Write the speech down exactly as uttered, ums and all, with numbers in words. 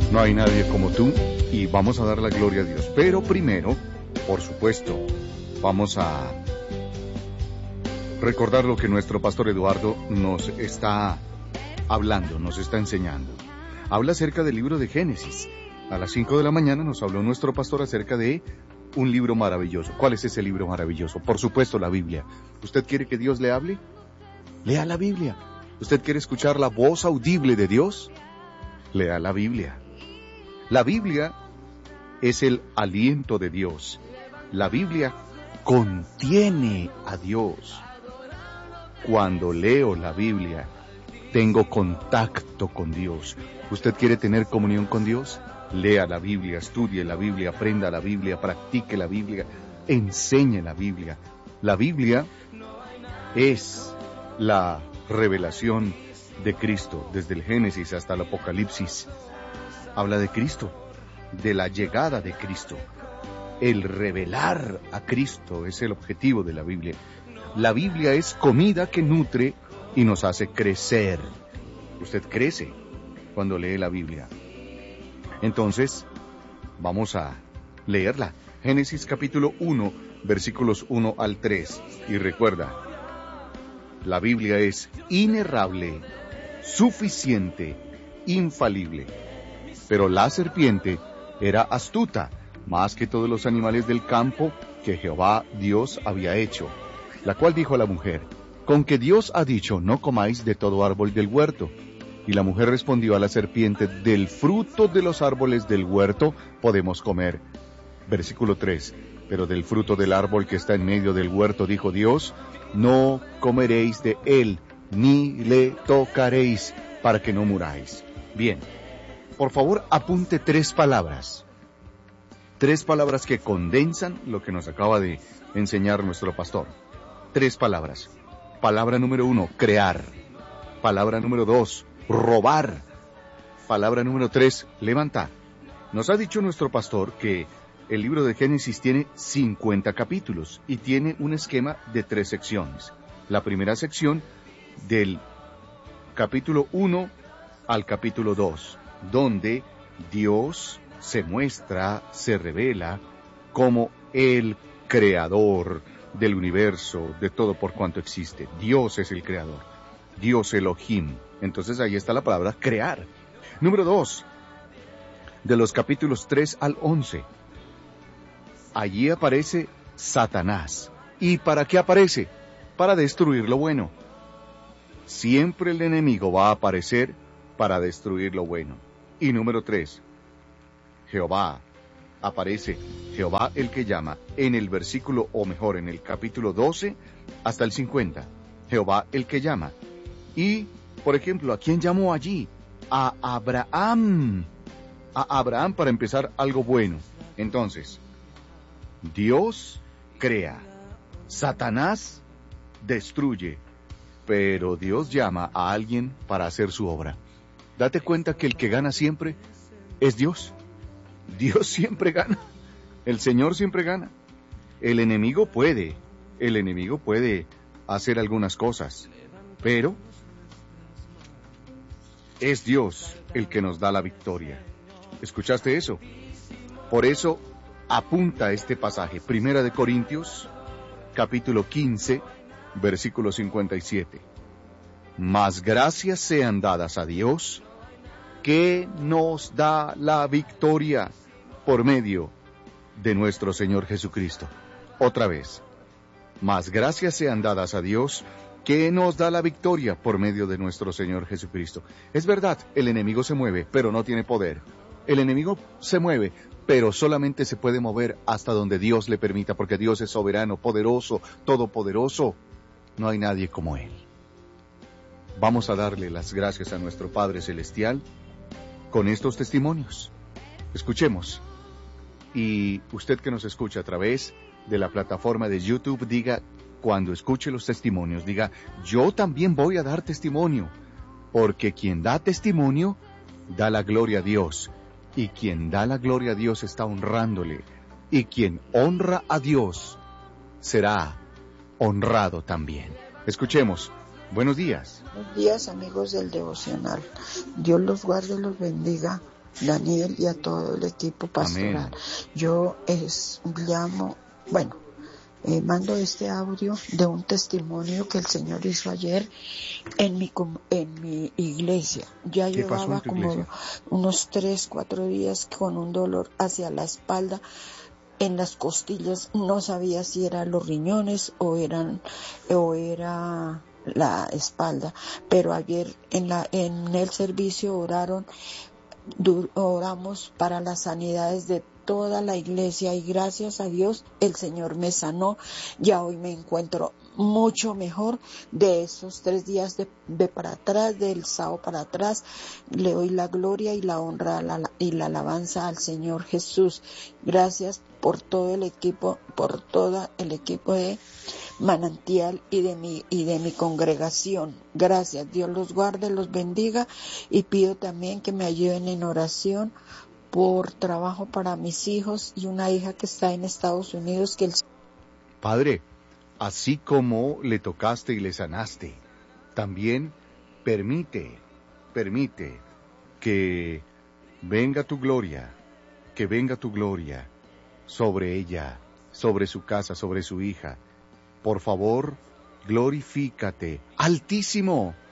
No hay nadie como tú y vamos a dar la gloria a Dios. Pero primero, por supuesto, vamos a recordar lo que nuestro pastor Eduardo nos está hablando, nos está enseñando. Habla acerca del libro de Génesis. A las cinco de la mañana nos habló nuestro pastor acerca de un libro maravilloso. ¿Cuál es ese libro maravilloso? Por supuesto, la Biblia. ¿Usted quiere que Dios le hable? Lea la Biblia. ¿Usted quiere escuchar la voz audible de Dios? Lea la Biblia. La Biblia es el aliento de Dios. La Biblia contiene a Dios. Cuando leo la Biblia, tengo contacto con Dios. ¿Usted quiere tener comunión con Dios? Lea la Biblia, estudie la Biblia, aprenda la Biblia, practique la Biblia, enseñe la Biblia. La Biblia es la revelación de Cristo, desde el Génesis hasta el Apocalipsis. Habla de Cristo, de la llegada de Cristo. El revelar a Cristo es el objetivo de la Biblia. La Biblia es comida que nutre y nos hace crecer. Usted crece cuando lee la Biblia. Entonces, vamos a leerla. Génesis capítulo uno, versículos uno al tres. Y recuerda, la Biblia es inerrable, suficiente, infalible. Pero la serpiente era astuta, más que todos los animales del campo que Jehová Dios había hecho, la cual dijo a la mujer: con que Dios ha dicho, no comáis de todo árbol del huerto. Y la mujer respondió a la serpiente: del fruto de los árboles del huerto podemos comer. Versículo tres. Pero del fruto del árbol que está en medio del huerto, dijo Dios, no comeréis de él, ni le tocaréis, para que no muráis. Bien, por favor apunte tres palabras. Tres palabras que condensan lo que nos acaba de enseñar nuestro pastor. Tres palabras. Palabra número uno, crear. Palabra número dos, robar. Palabra número tres, levantar. Nos ha dicho nuestro pastor que el libro de Génesis tiene cincuenta capítulos y tiene un esquema de tres secciones. La primera sección del capítulo uno al capítulo dos, donde Dios se muestra, se revela como el creador del universo, de todo por cuanto existe. Dios es el creador. Dios Elohim. Entonces ahí está la palabra crear. Número dos, de los capítulos tres al once. Allí aparece Satanás. ¿Y para qué aparece? Para destruir lo bueno. Siempre el enemigo va a aparecer para destruir lo bueno. Y número tres, Jehová aparece, Jehová el que llama, en el versículo, o mejor, en el capítulo doce hasta el cincuenta. Jehová el que llama. Y, por ejemplo, ¿a quién llamó allí? A Abraham. A Abraham para empezar algo bueno. Entonces, Dios crea, Satanás destruye, pero Dios llama a alguien para hacer su obra. Date cuenta que el que gana siempre es Dios. Dios siempre gana. El Señor siempre gana. El enemigo puede, el enemigo puede hacer algunas cosas, pero es Dios el que nos da la victoria. ¿Escuchaste eso? Por eso apunta este pasaje, Primera de Corintios, capítulo quince, versículo cincuenta y siete. Mas gracias sean dadas a Dios, que nos da la victoria por medio de nuestro Señor Jesucristo. Otra vez, mas gracias sean dadas a Dios, que nos da la victoria por medio de nuestro Señor Jesucristo. Es verdad, el enemigo se mueve, pero no tiene poder. El enemigo se mueve, pero solamente se puede mover hasta donde Dios le permita, porque Dios es soberano, poderoso, todopoderoso. No hay nadie como Él. Vamos a darle las gracias a nuestro Padre Celestial con estos testimonios. Escuchemos. Y usted que nos escucha a través de la plataforma de YouTube, diga, cuando escuche los testimonios, diga, yo también voy a dar testimonio, porque quien da testimonio, da la gloria a Dios. Y quien da la gloria a Dios está honrándole. Y quien honra a Dios será honrado también. Escuchemos. Buenos días. Buenos días, amigos del devocional. Dios los guarde y los bendiga Daniel y a todo el equipo pastoral. Amén. Yo es, llamo, bueno, eh, mando este audio de un testimonio que el Señor hizo ayer en mi en mi iglesia. Ya ¿Qué pasó en llevaba tu como iglesia? unos tres, cuatro días con un dolor hacia la espalda, en las costillas. No sabía si eran los riñones o eran o era la espalda, pero ayer en la en el servicio oraron oramos para las sanidades de toda la iglesia y gracias a Dios el Señor me sanó. Ya hoy me encuentro mucho mejor de esos tres días de, de para atrás, del sábado para atrás. Le doy la gloria y la honra la, y la alabanza al Señor Jesús. Gracias por todo el equipo, por todo el equipo de Manantial y de mi y de mi congregación. Gracias, Dios los guarde, los bendiga, y pido también que me ayuden en oración por trabajo para mis hijos y una hija que está en Estados Unidos. Que el Padre, así como le tocaste y le sanaste, también permite, permite que venga tu gloria, que venga tu gloria sobre ella, sobre su casa, sobre su hija. Por favor, glorifícate, Altísimo,